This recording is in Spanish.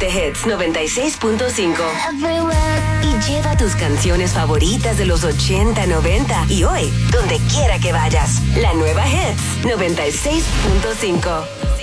Hits 96.5. Y lleva tus canciones favoritas de los 80, 90 y hoy, donde quiera que vayas. La nueva Hits 96.5.